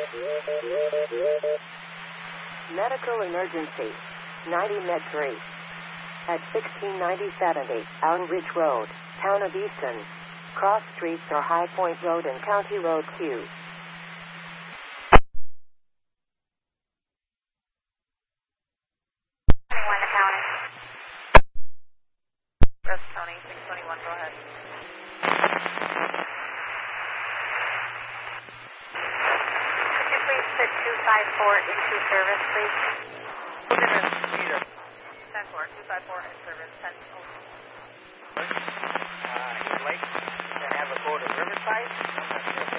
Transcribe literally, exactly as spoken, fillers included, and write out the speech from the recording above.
Medical emergency. ninety med three. At sixteen ninety seventy, Elm Ridge Road, Town of Easton. Cross streets are High Point Road and County Road Q. twenty-one to County. Rest County, six twenty-one, go ahead. Could you please put two five four into service, please? Peter. ten four, two five four in service, ten oh. Uh, he'd like to have a go to Riverside.